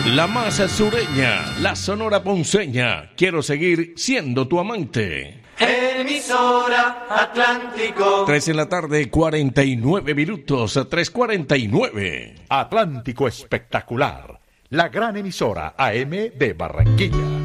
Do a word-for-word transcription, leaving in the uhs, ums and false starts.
La más sureña, la sonora ponceña. Quiero seguir siendo tu amante. Emisora Atlántico. Tres en la tarde, cuarenta y nueve minutos, tres cuarenta y nueve. Atlántico Espectacular, la gran emisora A M de Barranquilla.